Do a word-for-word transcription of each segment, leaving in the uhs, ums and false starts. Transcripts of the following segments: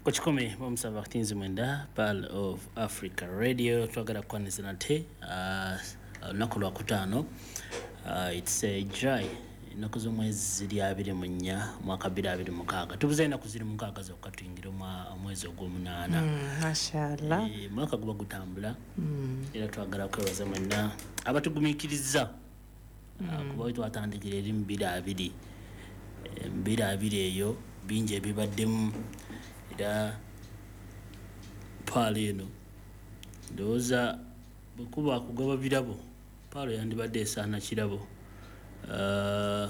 Kuchikome Momsava Tinzi Mwenda, Pearl of Africa Radio, twagala kwanisa nate, uh, nakulwa kutano, uh, it's a dry, nakuzo mwezi zili abiri munya, mwaka bila abiri mukaga. Tubuze na kuzili mukaga za wakati ingiro mwezi ogumunana. Mm, mashallah. E, mwaka guba gutambula, mm. ila twagala kwebaza mwenda, abatugumikiriza, mm. uh, kuba witu watandikire eri mbira abiri, e, mbira abiri eyo, binje bibaddemu, ida pale eno ndoza bukuba kugaba birabo pale yandibadde sana kirabo uh,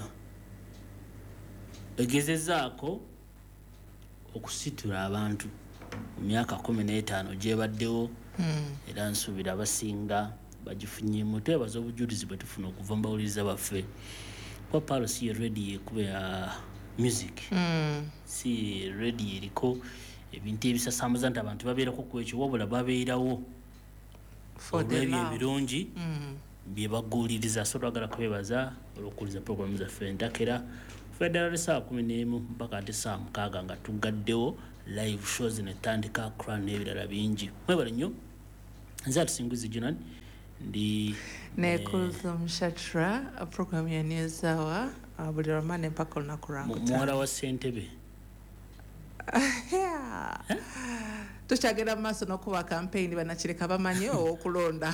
egezezaako okusitula abantu mu myaka kumi n'etaano gye baddewo mm. era nsubira abasinga bagifunyemu twebaza obujulizi bwe tufuna okuva mu bawuliriza baffe kwa pale si ready ekuba ya music mm. si ready eriko ebintu ebisasambuza nti abantu babeerako ku ekyo wabula babeerawo olw'ebyo ebirungi mm. bye baguuliriza so twagala kubeebaza olw'okuwuliza programu zaffe entakera federa saa kumi n'emu mpaka ate saa mukaaga nga tugaddewo live shows netandika Crown n'ebirala bingi mwebale nnyo nze atusinguzi Junan ndi Nekulthum Shatra programu ya News Hour buli lwamane mpaka olunaku lwakuta muwala wa Ssentebe tukyagenda mu maaso n'okuba campaign banakireka bamanye okulonda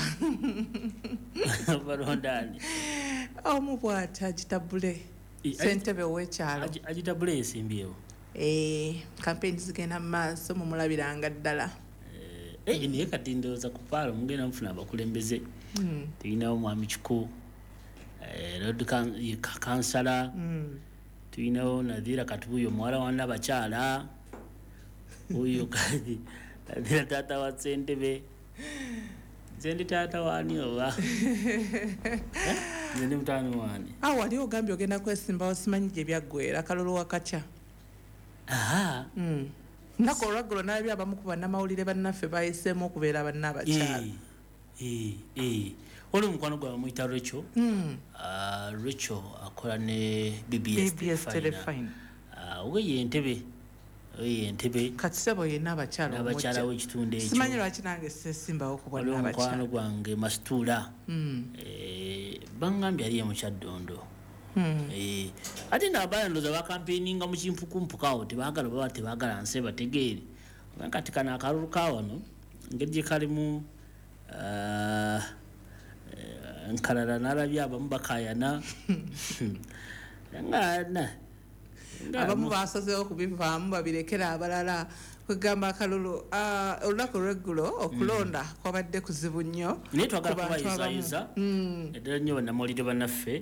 balondani omu bw'ati agitabule Ssentebe ow'ekyalo agitabule esimbyewo campaign zigenda mu maaso mumulabiranga ddala Eh, niye kati ndowooza ku paalo mugenda mufuna abakulembeze mm. tulinawo mwami Kiku eh, road kansala mm. tulinawo Nadhira Katubuyo muwala wa Nabakyala uyo kati Nadhira taata wa Ssentebe nze ndi taata wani oba nze ndi mutaani wani awo wali ogambye ogenda kwesimbawo simanyi gye byaggwera kalulu wakatya aha mm. nako olwaggulo n'abi abamu ku bannamawulire bannaffe bayiseemu okubeera bannabakyala eh eh oli mukwano gwa muyita Rachel mm. uh, Rachel akola ne B B S Telefine uh, we yentebe we yentebe kati sebo yenna abakyala abakyala w'ekitundu ekyo simanyi lwaki nange sesimbawo ku bonna abakyala mukwano gwange Masitula mm. eh bangambye aliye mu Kyaddondo Hmm. Eh ate nabalandoza ba campaigninga mu kimpukumpuka awo tebagala baba tebagala nse bategeere kati kana akaruka wano ngedje kalimu uh, nkalala nalabya abamu bakayana ngana abamu basazeewo kubivaamu babirekera abalala kwegamba akalulu olunaku lweggulo okulonda kwabadde kuzibu nnyo naye twagala kubayizayiza eddala nnyo bannamawulire bannaffe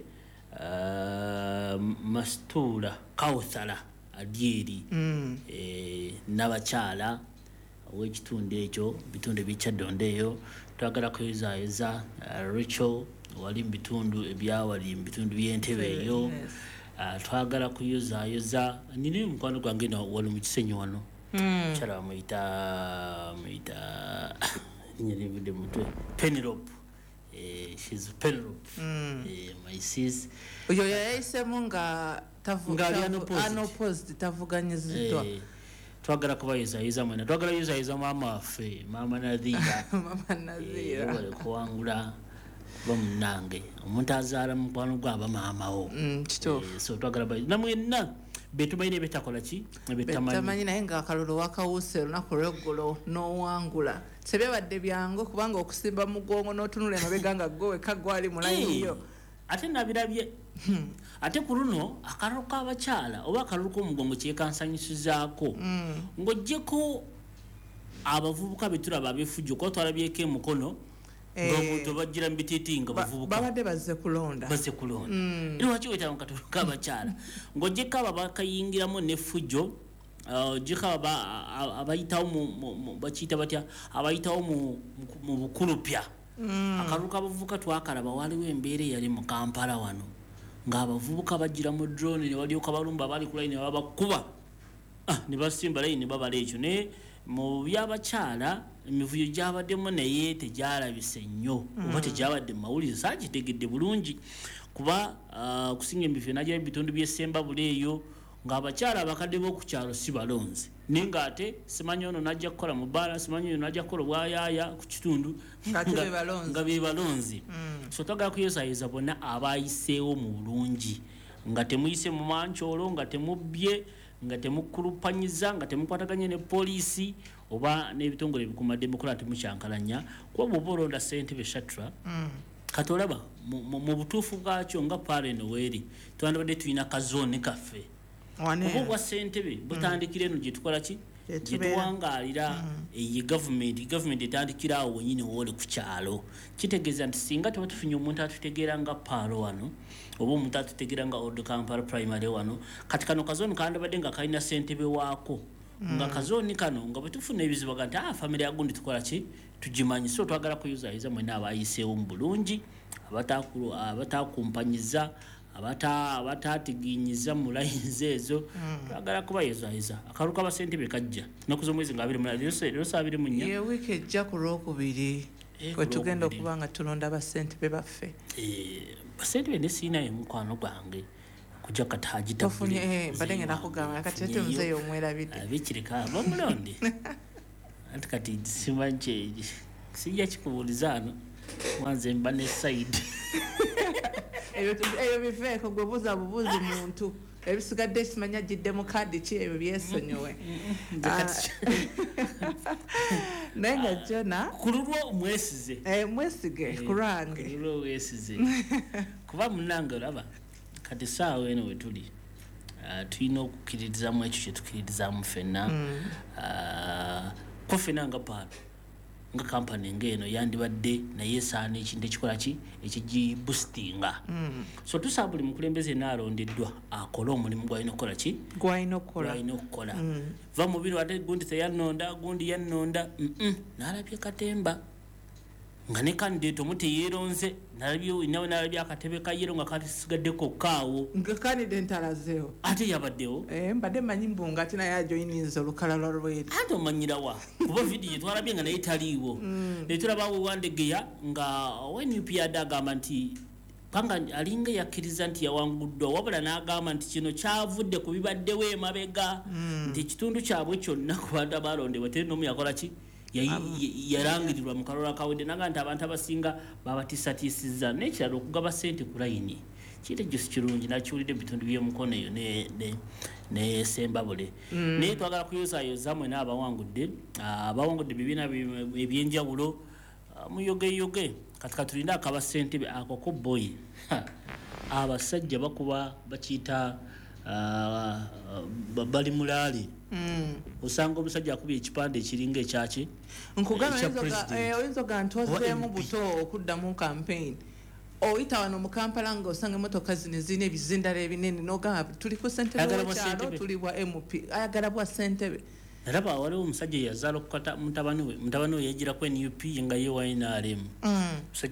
Uh, Masitula Kawusala adyeri mm. eh, n'abakyala ow'ekitundu ekyo bitundu eby'Kyaddondo eyo twagala kuyizaayiza uh, Rachel wali mu bitundu ebyawali mu bitundu by'Entebe eyo yes. uh, twagala kuyizaayiza nina mukwano gwange wali mu Kisenyi wano mm. kyala muyita muyita nyerivudde mutwe Penelope eh she's Penelope mm. eh my sis oyo yayisemu nga tavuga unopposed tavuganyizidwa eh twagala kubayizayiza mwena twagala yizayiza mama waffe mama Nadhira mama Nadhira eh kuwangula bamunange omuntu azaala mukwano gwaba maamawo mm kito eh, so twagala bayiza namwenna betumayine betakola ki betamanyi betamanyi naye nga akalulu wakawuse olunaku lweggulo n'owangula tebyabadde byangu kubanga okusimba mugongo n'otunula emabega nga gwe wekka gwali mulayiniyo ate nabirabye hmm. ate ku luno akalulu k'abakyala oba akalulu k'omugongo kyekansanyisizaako mm. ng'oggyeko abavubuka betulaba ab'effujjo kuba twalabyeko emukono ng'omuntu bajjira mu bitiiti nga bavubuka babadde bazze kulonda bazze kulonda era lwaki wetaba mu katulu k'abakyala ng'oggyeko abo bakayingiramu n'effujjo ojjeko abayitawo bakiyita batya abayitawo mu bukulupya akalulu k'abavubuka twakalaba waliwo embeera eyali mu Kampala wano ng'abavubuka bajjira mu drone ne balyoka balumba abali ku layini babakuba ne basimba layini babala ekyo naye mu by'abakyala emivuyo gyabaddemu naye tegyalabise nnyo oba tegyabadde mu mawulire saagitegedde bulungi kuba okusinga emivuyo nagya bitundu by'essemba bule eyo ng'abakyala abakadde b'oku kyalo si balonzi naye ng'ate simanyi ono n'ajja kukola mu bbaala simanyi ono n'ajja kukola obwayaaya ku kitundu nga be balonzi so twagala kuyozayoza bonna abayiseewo mu bulungi nga temuyise mu mankyolo nga temubbye nga temukulupanyiza nga temukwataganye ne poliisi oba n'ebitongole bikuumaddembe mukola temukyankalanya kuba bw'oba olonda ssentebe Shatra kati olaba mu butuufu bwakyo nga paale noweeri twandibadde tulina kazooni kaffe oba obwa ssentebe butandikira eno gye tukola ki gye tuwangaalira eyi gavumenti gavumenti etandikira awo wenyini woole ku kyalo kitegeeza nti singa tuba tufunye omuntu atutegeera nga paalo wano oba omuntu atutegeera nga Old Kampala primary wano kati kano kazooni kandibadde nga kalina ssentebe waako nga kazooni kano nga bwe tufuna ebizibu ga nti ah famire yagundi tukola ki tugimanyi so twagala kuyuzayiza mwena abayiseewo mu bulungi abatakumpanyiza abatatiginyiza mu layinzi ezo twagala kubayozayiza akaluka abasentebe kajja ennaku z'omwezi nga abiri mu lero saa abiri mu nnya ye wiiki ejja ku lwokubiri kwe tugenda okuba nga tulonda abasentebe baffe basentebe ne siinayo mukwano gwange kujja katagitafunye mbadde ngenda kugamba kati ate muzeeyo omwerabidde abikireka bamulonde anti kati simanyi sijja kikubuuliza ano wanze mba ne sayidi eyo biveeko gwe buuza bubuuzi muntu ebisigadde kimanya gidde mu kaadi ki ebyo byesonyowe naye nga jona ku lulwo omwesize mwesige ku lwange ku lulwo wesize kuba munange olaba kati saawa eno we tuli tulina okukkiririzaamu ekyo kye tukkiririzaamu ffenna ko ffenna nga paalo nga kampani ng'eno yandibadde naye esaana ekintu ekikola ki ekigiboostinga so tusaba buli mukulembeze naalondeddwa akole omulimu gwalina okukola ki gwalina okukola okukola va mu biro ate gundi teyannonda gundi yannonda naalabye katemba nga ne kandidate omu teyeeronze nawe nalabye akatebe ka yero nga kasigaddeko kaawo nga kandidate alazeewo ate yabaddewo mbadde manyi mbunga ate naye ajoyininza olukala lwa lweri ate omanyirawa kuba vidiyo twalabye nga naye taliiwo naye tulabawo wandegeya nga N U P yadde agamba nti panga alinga yakkiriza nti yawanguddwa wabula n'agamba nti kino kyavudde ku bibaddewo emabega nti ekitundu kyabwe kyonna ku bantu abalondebwa teri n'omu yakola ki yarangirirwa mu kalolo akawedde naga nti abantu abasinga babatiisatiisizza n'ekirala okugaba ssente ku layini kiri ekyo si kirungi nakiwulidde mu bitundu by'omukono eyo ne Sembabule naye twagala kuyozayoza mwena abawangudde abawangudde bibiina ebyenjawulo muyogeyoge kati katulinde akaba ssentebe akoko boy abasajja bakuba bakiyita bali mulaali osanga omusajja akubye ekipande ekiringa ekyaki nkugamba oyinza oga nti ozeemu buto okuddamu campaign oyita wano mu Kampala nga osanga emmotoka zino zirina ebizindala ebinene n'ogamba tuli ku ssentebe w'ekyalo tuli bwa M P ayagala bwa ssentebe nalaba waliwo omusajja yazaala okukata mutabani we mutabani we yajjirako N U P nga ye wa N R M